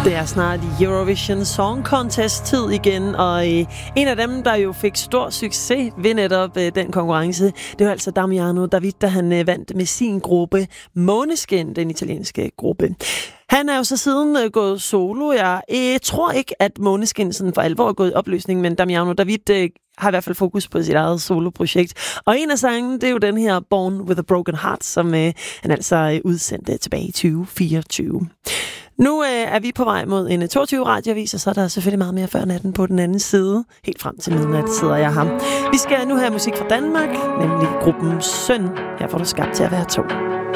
Det er snart Eurovision Song Contest-tid igen, og en af dem, der jo fik stor succes ved netop den konkurrence, det var altså Damiano David, da han vandt med sin gruppe Måneskin, den italienske gruppe. Han er jo så siden gået solo. Jeg tror ikke, at Måneskin sådan for alvor er gået i opløsning, men Damiano David har i hvert fald fokus på sit eget soloprojekt. Og en af sangene, det er jo den her Born with a Broken Heart, som han altså udsendte tilbage i 2024. Nu er vi på vej mod en 22 radioavis, og så er der selvfølgelig meget mere før natten på den anden side. Helt frem til midnat sidder jeg her. Vi skal nu have musik fra Danmark, nemlig gruppen Søn. Her får du skabt til at være to.